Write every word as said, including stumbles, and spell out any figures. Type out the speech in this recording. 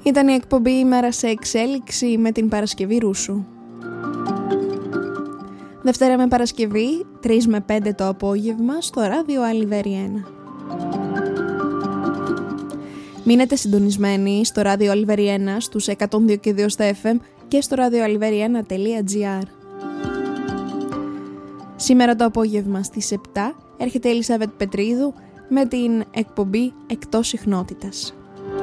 Ήταν η εκπομπή «Ημέρα σε εξέλιξη» με την Παρασκευή Ρούσου. Δευτέρα με Παρασκευή, τρεις με πέντε το απόγευμα, στο ράδιο Αλιβέρι ένα. Μείνετε συντονισμένοι στο ράδιο Αλιβέρι ένα, στους εκατόν δύο και δύο στα εφ εμ και στο ράδιο αλιβέρι ένα τελεία τζι άρ. Σήμερα το απόγευμα στις επτά έρχεται η Ελισάβετ Πετρίδου με την εκπομπή «Εκτός συχνότητας».